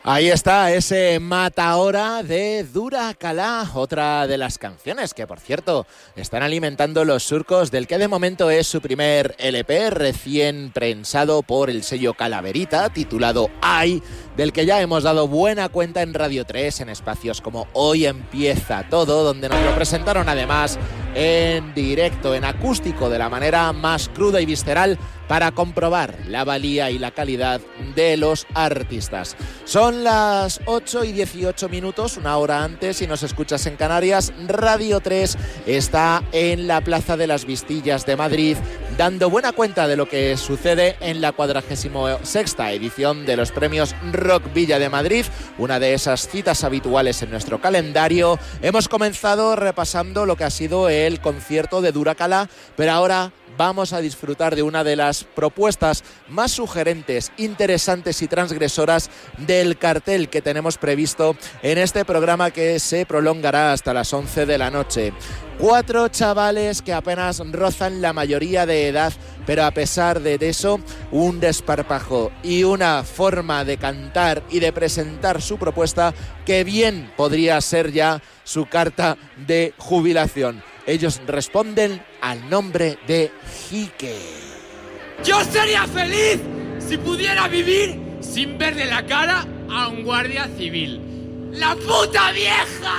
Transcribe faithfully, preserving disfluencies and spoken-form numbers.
Ahí está ese Mata Ahora de Dura Calà, otra de las canciones que, por cierto, están alimentando los surcos del que de momento es su primer L P recién prensado por el sello Calaverita, titulado Ay, del que ya hemos dado buena cuenta en Radio tres, en espacios como Hoy Empieza Todo, donde nos lo presentaron además en directo, en acústico, de la manera más cruda y visceral, para comprobar la valía y la calidad de los artistas. Son las ocho y dieciocho minutos, una hora antes, y nos escuchas en Canarias. Radio tres está en la Plaza de las Vistillas de Madrid, dando buena cuenta de lo que sucede en la cuadragésimo sexta edición de los premios Rock Villa de Madrid, una de esas citas habituales en nuestro calendario. Hemos comenzado repasando lo que ha sido el concierto de Dura Calà, pero ahora vamos a disfrutar de una de las propuestas más sugerentes, interesantes y transgresoras del cartel que tenemos previsto en este programa, que se prolongará hasta las once de la noche. Cuatro chavales que apenas rozan la mayoría de edad, pero a pesar de eso, un desparpajo y una forma de cantar y de presentar su propuesta que bien podría ser ya su carta de jubilación. Ellos responden al nombre de Jique. Yo sería feliz si pudiera vivir sin verle la cara a un guardia civil. ¡La puta vieja!